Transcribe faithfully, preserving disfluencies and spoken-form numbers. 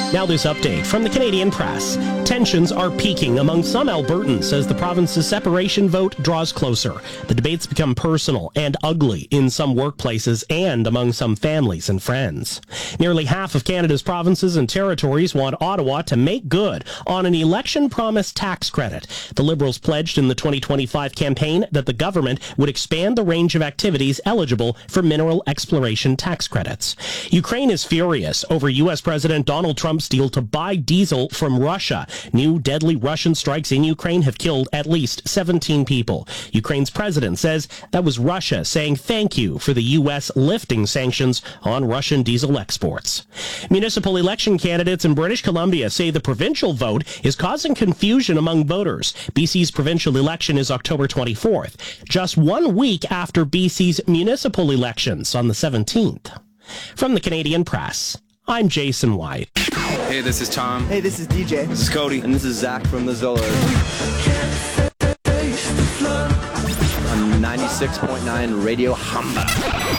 Now this update from the Canadian Press. Tensions are peaking among some Albertans as the province's separation vote draws closer. The debates become personal and ugly in some workplaces and among some families and friends. Nearly half of Canada's provinces and territories want Ottawa to make good on an election promise tax credit. The Liberals pledged in the twenty twenty-five campaign that the government would expand the range of activities eligible for mineral exploration tax credits. Ukraine is furious over U S President Donald Trump's deal to buy diesel from Russia. New deadly Russian strikes in Ukraine have killed at least seventeen people. Ukraine's president says that was Russia saying thank you for the U S lifting sanctions on Russian diesel exports. Municipal election candidates in British Columbia say the provincial vote is causing confusion among voters. B C's provincial election is October twenty-fourth, just one week after B C's municipal elections on the seventeenth. From the Canadian Press, I'm Jason White. Hey, this is Tom. Hey, this is D J. This is Cody. And this is Zach from the Zollers. On ninety-six point nine Radio Hamba.